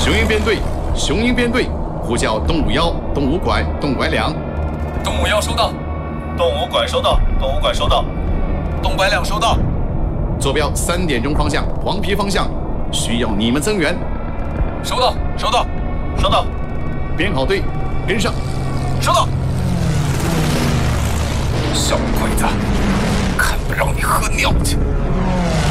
雄鹰编队，雄鹰编队，呼叫东五幺、东五拐、东拐两。 东五幺收到， 东五拐收到，东五拐收到， 东拐两收到。 坐标3点钟方向，黄陂方向，需要你们增援。 收到，收到， 收到。 编好队，跟上。 收到。小鬼子，看不让你喝尿去！